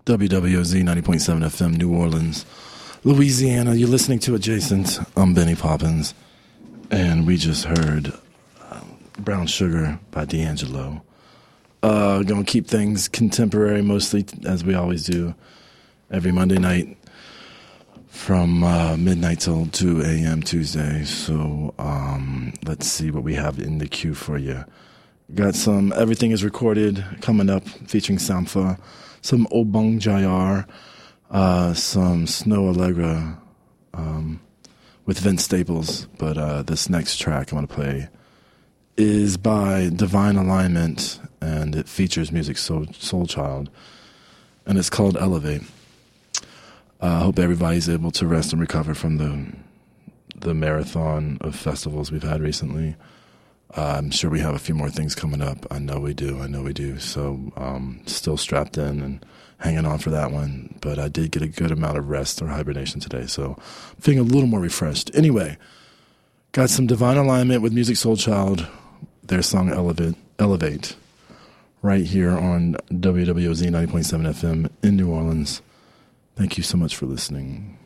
WWOZ 90.7 FM, New Orleans, Louisiana. You're listening to Adjacent. I'm Benny Poppins. And we just heard Brown Sugar by D'Angelo. Gonna keep things contemporary mostly, as we always do, every Monday night from midnight till 2 a.m. Tuesday. So let's see what we have in the queue for you. Got some Everything is Recorded coming up, featuring Sampha, some Obong Jayar, some Snow Allegra with Vince Staples. But this next track I'm going to play is by Divine Alignment, and it features Musiq Soulchild, and it's called Elevate. I hope everybody's able to rest and recover from the marathon of festivals we've had recently. I'm sure we have a few more things coming up. I know we do. So still strapped in and hanging on for that one. But I did get a good amount of rest or hibernation today, so I'm feeling a little more refreshed. Anyway, got some Divine Alignment with Musiq Soulchild, their song Elevate, right here on WWOZ 90.7 FM in New Orleans. Thank you so much for listening.